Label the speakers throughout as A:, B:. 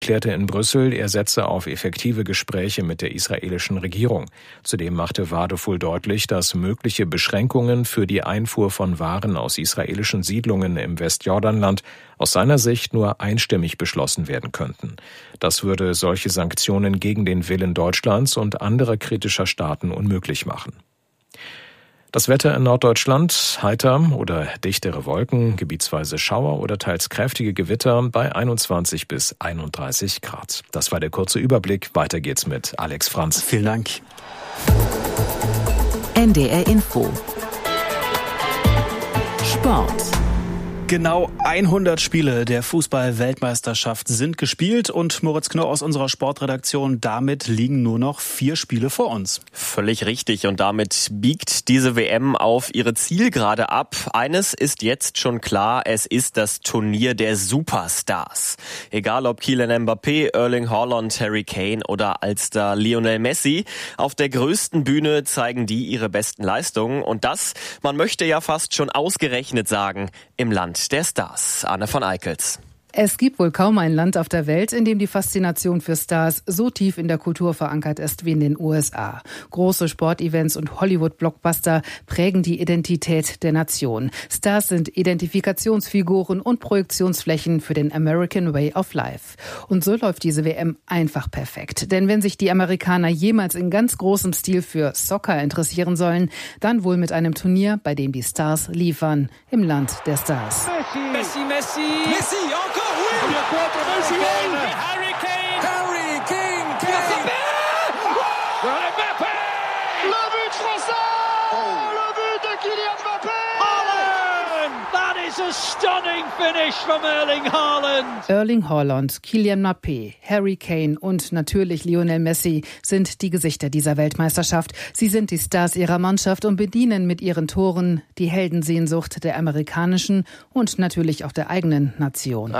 A: erklärte in Brüssel, er setze auf effektive Gespräche mit der israelischen Regierung. Zudem machte Wadefull deutlich, dass mögliche Beschränkungen für die Einfuhr von Waren aus israelischen Siedlungen im Westjordanland aus seiner Sicht nur einstimmig beschlossen werden könnten. Das würde solche Sanktionen gegen den Willen Deutschlands und anderer kritischer Staaten unmöglich machen. Das Wetter in Norddeutschland: heiter oder dichtere Wolken, gebietsweise Schauer oder teils kräftige Gewitter bei 21 bis 31 Grad. Das war der kurze Überblick. Weiter geht's mit Alex Franz.
B: Vielen Dank.
C: NDR Info. Sport.
B: Genau 100 Spiele der Fußball-Weltmeisterschaft sind gespielt und Moritz Knorr aus unserer Sportredaktion, damit liegen nur noch 4 Spiele vor uns.
D: Völlig richtig, und damit biegt diese WM auf ihre Zielgerade ab. Eines ist jetzt schon klar, es ist das Turnier der Superstars. Egal ob Kylian Mbappé, Erling Haaland, Harry Kane oder Altstar Lionel Messi, auf der größten Bühne zeigen die ihre besten Leistungen, und das, man möchte ja fast schon ausgerechnet sagen, im Land der Stars. Anne von Eickels.
E: Es gibt wohl kaum ein Land auf der Welt, in dem die Faszination für Stars so tief in der Kultur verankert ist wie in den USA. Große Sportevents und Hollywood-Blockbuster prägen die Identität der Nation. Stars sind Identifikationsfiguren und Projektionsflächen für den American Way of Life. Und so läuft diese WM einfach perfekt. Denn wenn sich die Amerikaner jemals in ganz großem Stil für Soccer interessieren sollen, dann wohl mit einem Turnier, bei dem die Stars liefern, im Land der Stars.
F: Messi, encore, oui! Harry Kane! Mbappé! Le but français! Le but de Kylian Mbappé! Haaland! That is a stunning finish from Erling Haaland!
E: Erling Haaland, Kylian Mbappé, Harry Kane und natürlich Lionel Messi sind die Gesichter dieser Weltmeisterschaft. Sie sind die Stars ihrer Mannschaft und bedienen mit ihren Toren die Heldensehnsucht der amerikanischen und natürlich auch der eigenen Nation.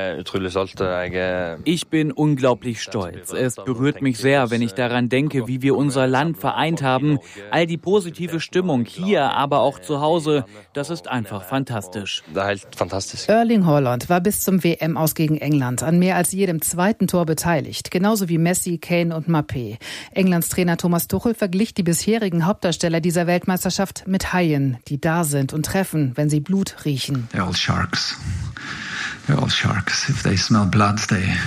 G: Ich bin unglaublich stolz. Es berührt mich sehr, wenn ich daran denke, wie wir unser Land vereint haben. All die positive Stimmung hier, aber auch zu Hause, das ist einfach fantastisch.
E: Erling Haaland war bis zum WM-Aus gegen England an mehr als jedem zweiten Tor beteiligt, genauso wie Messi, Kane und Mbappé. Englands Trainer Thomas Tuchel verglich die bisherigen Hauptdarsteller dieser Weltmeisterschaft mit Haien, die da sind und treffen, wenn sie Blut riechen.
H: They're all sharks. If they smell blood,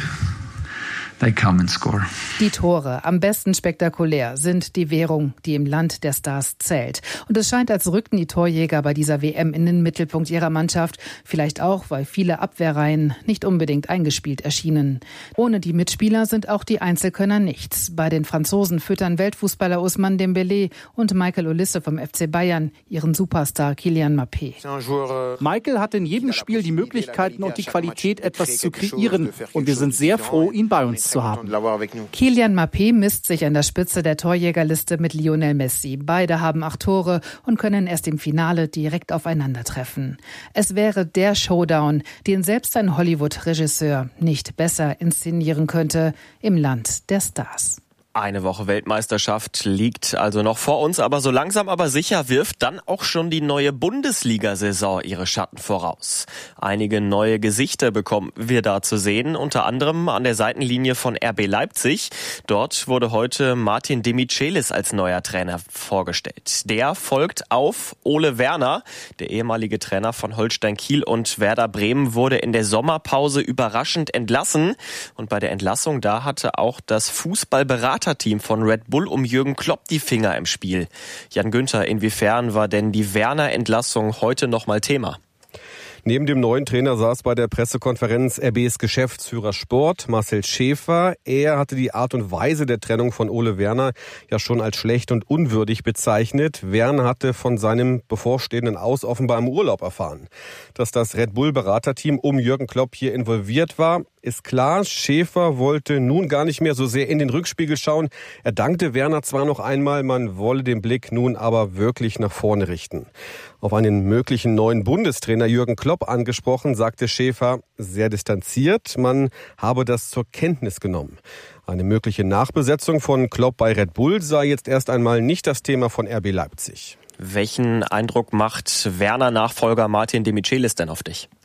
H: they come and score.
E: Die Tore, am besten spektakulär, sind die Währung, die im Land der Stars zählt. Und es scheint, als rückten die Torjäger bei dieser WM in den Mittelpunkt ihrer Mannschaft. Vielleicht auch, weil viele Abwehrreihen nicht unbedingt eingespielt erschienen. Ohne die Mitspieler sind auch die Einzelkönner nichts. Bei den Franzosen füttern Weltfußballer Ousmane Dembélé und Michael Olise vom FC Bayern ihren Superstar Kylian Mbappé.
I: Michael hat in jedem Spiel die Möglichkeiten und die Qualität, etwas zu kreieren. Und wir sind sehr froh, ihn bei uns zu haben.
E: Kylian Mbappé misst sich an der Spitze der Torjägerliste mit Lionel Messi. Beide haben 8 Tore und können erst im Finale direkt aufeinandertreffen. Es wäre der Showdown, den selbst ein Hollywood-Regisseur nicht besser inszenieren könnte im Land der Stars.
D: Eine Woche Weltmeisterschaft liegt also noch vor uns, aber so langsam aber sicher wirft dann auch schon die neue Bundesliga-Saison ihre Schatten voraus. Einige neue Gesichter bekommen wir da zu sehen, unter anderem an der Seitenlinie von RB Leipzig. Dort wurde heute Martin Demichelis als neuer Trainer vorgestellt. Der folgt auf Ole Werner. Der ehemalige Trainer von Holstein Kiel und Werder Bremen wurde in der Sommerpause überraschend entlassen. Und bei der Entlassung, da hatte auch das Fußballberaterteam von Red Bull um Jürgen Klopp die Finger im Spiel. Jan Günther, inwiefern war denn die Werner-Entlassung heute nochmal Thema?
J: Neben dem neuen Trainer saß bei der Pressekonferenz RBs Geschäftsführer Sport, Marcel Schäfer. Er hatte die Art und Weise der Trennung von Ole Werner ja schon als schlecht und unwürdig bezeichnet. Werner hatte von seinem bevorstehenden Aus offenbar im Urlaub erfahren. Dass das Red Bull-Beraterteam um Jürgen Klopp hier involviert war, ist klar. Schäfer wollte nun gar nicht mehr so sehr in den Rückspiegel schauen. Er dankte Werner zwar noch einmal, man wolle den Blick nun aber wirklich nach vorne richten. Auf einen möglichen neuen Bundestrainer Jürgen Klopp angesprochen, sagte Schäfer sehr distanziert, man habe das zur Kenntnis genommen. Eine mögliche Nachbesetzung von Klopp bei Red Bull sei jetzt erst einmal nicht das Thema von RB Leipzig.
D: Welchen Eindruck macht Werner-Nachfolger Martin Demichelis denn auf dich?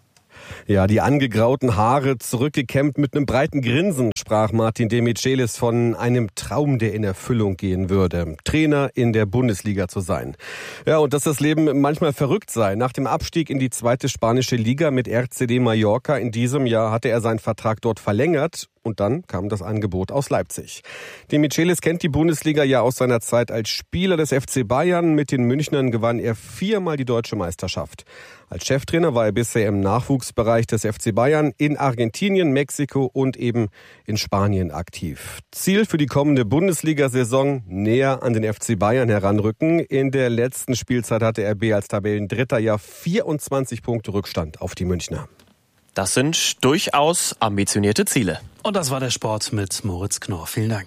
J: Ja, die angegrauten Haare zurückgekämmt mit einem breiten Grinsen sprach Martin Demichelis von einem Traum, der in Erfüllung gehen würde, Trainer in der Bundesliga zu sein. Ja, und dass das Leben manchmal verrückt sei. Nach dem Abstieg in die 2. spanische Liga mit RCD Mallorca in diesem Jahr hatte er seinen Vertrag dort verlängert. Und dann kam das Angebot aus Leipzig. Demichelis kennt die Bundesliga ja aus seiner Zeit als Spieler des FC Bayern. Mit den Münchnern gewann er 4-mal die deutsche Meisterschaft. Als Cheftrainer war er bisher im Nachwuchsbereich des FC Bayern in Argentinien, Mexiko und eben in Spanien aktiv. Ziel für die kommende Bundesliga-Saison: näher an den FC Bayern heranrücken. In der letzten Spielzeit hatte RB als Tabellendritter ja 24 Punkte Rückstand auf die Münchner.
D: Das sind durchaus ambitionierte Ziele.
B: Und das war der Sport mit Moritz Knorr. Vielen Dank.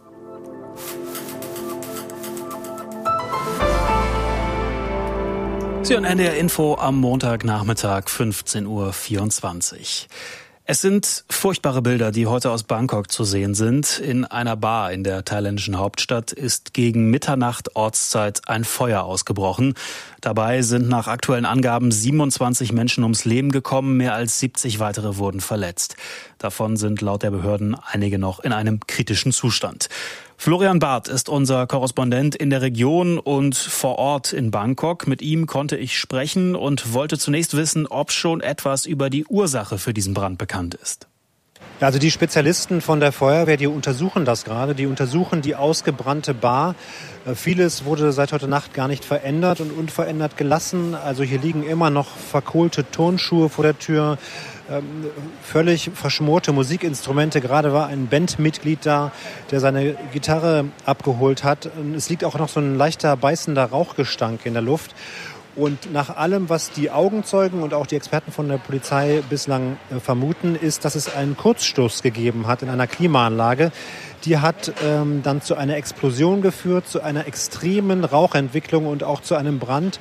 B: Sie hören NDR Info am Montagnachmittag 15:24 Uhr. Es sind furchtbare Bilder, die heute aus Bangkok zu sehen sind. In einer Bar in der thailändischen Hauptstadt ist gegen Mitternacht Ortszeit ein Feuer ausgebrochen. Dabei sind nach aktuellen Angaben 27 Menschen ums Leben gekommen, mehr als 70 weitere wurden verletzt. Davon sind laut der Behörden einige noch in einem kritischen Zustand. Florian Barth ist unser Korrespondent in der Region und vor Ort in Bangkok. Mit ihm konnte ich sprechen und wollte zunächst wissen, ob schon etwas über die Ursache für diesen Brand bekannt ist.
K: Also die Spezialisten von der Feuerwehr, die untersuchen das gerade. Die untersuchen die ausgebrannte Bar. Vieles wurde seit heute Nacht gar nicht verändert und unverändert gelassen. Also hier liegen immer noch verkohlte Turnschuhe vor der Tür, völlig verschmorte Musikinstrumente. Gerade war ein Bandmitglied da, der seine Gitarre abgeholt hat. Es liegt auch noch so ein leichter beißender Rauchgestank in der Luft. Und nach allem, was die Augenzeugen und auch die Experten von der Polizei bislang vermuten, ist, dass es einen Kurzstoß gegeben hat in einer Klimaanlage. Die hat dann zu einer Explosion geführt, zu einer extremen Rauchentwicklung und auch zu einem Brand.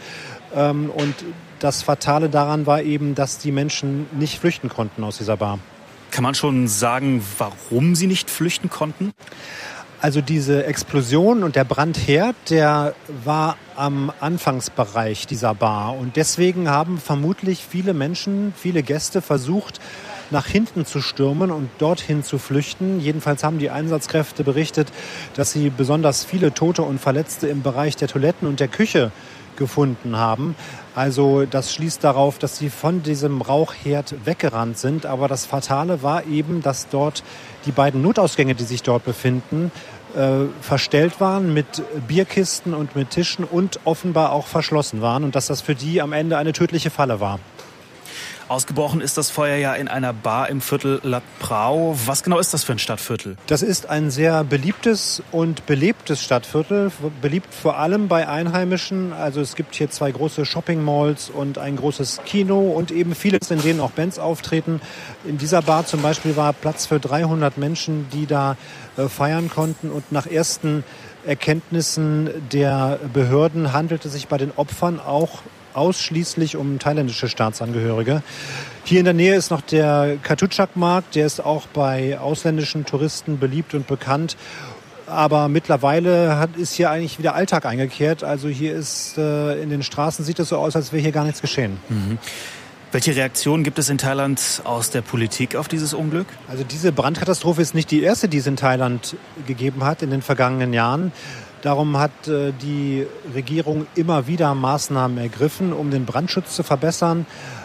K: Und das Fatale daran war eben, dass die Menschen nicht flüchten konnten aus dieser Bar.
B: Kann man schon sagen, warum sie nicht flüchten konnten?
K: Also diese Explosion und der Brandherd, der war am Anfangsbereich dieser Bar. Und deswegen haben vermutlich viele Menschen, viele Gäste versucht, nach hinten zu stürmen und dorthin zu flüchten. Jedenfalls haben die Einsatzkräfte berichtet, dass sie besonders viele Tote und Verletzte im Bereich der Toiletten und der Küche gefunden haben. Also das schließt darauf, dass sie von diesem Rauchherd weggerannt sind. Aber das Fatale war eben, dass dort die beiden Notausgänge, die sich dort befinden, verstellt waren mit Bierkisten und mit Tischen und offenbar auch verschlossen waren und dass das für die am Ende eine tödliche Falle war.
B: Ausgebrochen ist das Feuer ja in einer Bar im Viertel Lat Phrao. Was genau ist das für ein Stadtviertel?
K: Das ist ein sehr beliebtes und belebtes Stadtviertel, beliebt vor allem bei Einheimischen. Also es gibt hier 2 große Shopping-Malls und ein großes Kino und eben vieles, in denen auch Bands auftreten. In dieser Bar zum Beispiel war Platz für 300 Menschen, die da feiern konnten. Und nach ersten Erkenntnissen der Behörden handelte es sich bei den Opfern auch ausschließlich um thailändische Staatsangehörige. Hier in der Nähe ist noch der Katuchak-Markt, der ist auch bei ausländischen Touristen beliebt und bekannt. Aber mittlerweile ist hier eigentlich wieder Alltag eingekehrt. Also hier ist in den Straßen sieht es so aus, als wäre hier gar nichts geschehen.
B: Mhm. Welche Reaktionen gibt es in Thailand aus der Politik auf dieses Unglück?
K: Also diese Brandkatastrophe ist nicht die erste, die es in Thailand gegeben hat in den vergangenen Jahren. Darum hat die Regierung immer wieder Maßnahmen ergriffen, um den Brandschutz zu verbessern.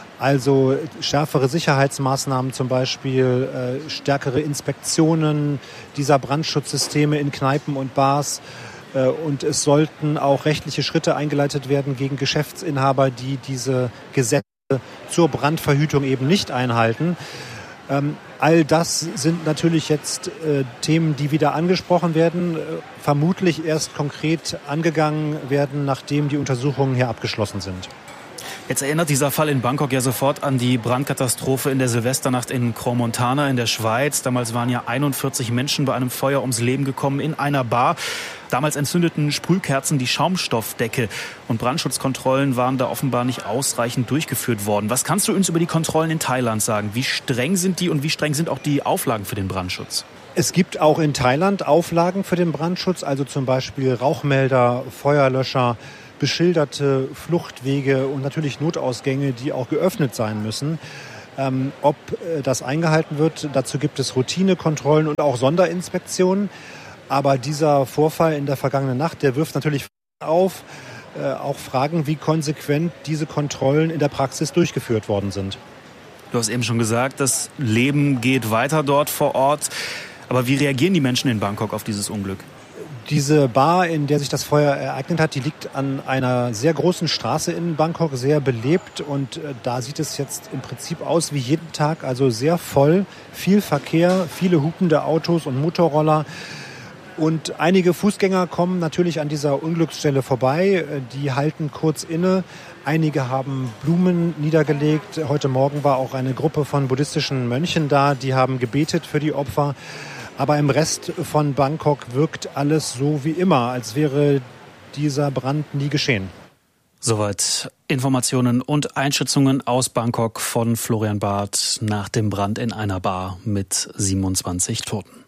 K: Also schärfere Sicherheitsmaßnahmen, zum Beispiel stärkere Inspektionen dieser Brandschutzsysteme in Kneipen und Bars. Und es sollten auch rechtliche Schritte eingeleitet werden gegen Geschäftsinhaber, die diese Gesetze zur Brandverhütung eben nicht einhalten. All das sind natürlich jetzt Themen, die wieder angesprochen werden, vermutlich erst konkret angegangen werden, nachdem die Untersuchungen hier abgeschlossen sind.
B: Jetzt erinnert dieser Fall in Bangkok ja sofort an die Brandkatastrophe in der Silvesternacht in Crans-Montana in der Schweiz. Damals waren ja 41 Menschen bei einem Feuer ums Leben gekommen in einer Bar. Damals entzündeten Sprühkerzen die Schaumstoffdecke und Brandschutzkontrollen waren da offenbar nicht ausreichend durchgeführt worden. Was kannst du uns über die Kontrollen in Thailand sagen? Wie streng sind die und wie streng sind auch die Auflagen für den Brandschutz?
K: Es gibt auch in Thailand Auflagen für den Brandschutz, also zum Beispiel Rauchmelder, Feuerlöscher, beschilderte Fluchtwege und natürlich Notausgänge, die auch geöffnet sein müssen. ob das eingehalten wird. Dazu gibt es Routinekontrollen und auch Sonderinspektionen. Aber dieser Vorfall in der vergangenen Nacht, der wirft natürlich auf, auch Fragen, wie konsequent diese Kontrollen in der Praxis durchgeführt worden sind.
B: Du hast eben schon gesagt, das Leben geht weiter dort vor Ort. Aber wie reagieren die Menschen in Bangkok auf dieses Unglück?
K: Diese Bar, in der sich das Feuer ereignet hat, die liegt an einer sehr großen Straße in Bangkok, sehr belebt. Und da sieht es jetzt im Prinzip aus wie jeden Tag, also sehr voll, viel Verkehr, viele hupende Autos und Motorroller. Und einige Fußgänger kommen natürlich an dieser Unglücksstelle vorbei. Die halten kurz inne. Einige haben Blumen niedergelegt. Heute Morgen war auch eine Gruppe von buddhistischen Mönchen da. Die haben gebetet für die Opfer. Aber im Rest von Bangkok wirkt alles so wie immer, als wäre dieser Brand nie geschehen.
B: Soweit Informationen und Einschätzungen aus Bangkok von Florian Barth nach dem Brand in einer Bar mit 27 Toten.